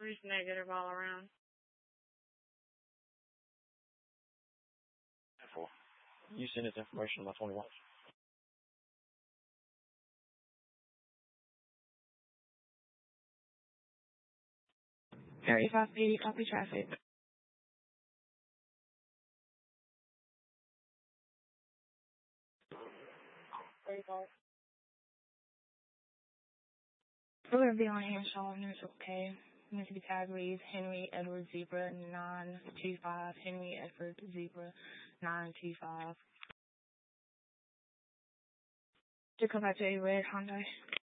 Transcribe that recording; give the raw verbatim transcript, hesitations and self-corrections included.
Where's negative all around? Four. You send us information about twenty-one. Area five eighty, copy traffic. We're going to be on Hanshaw Neutral K. Mississippi Tag reads Henry Edward Zebra nine two five. Henry Edward Zebra nine two five. To come back to a red Hyundai.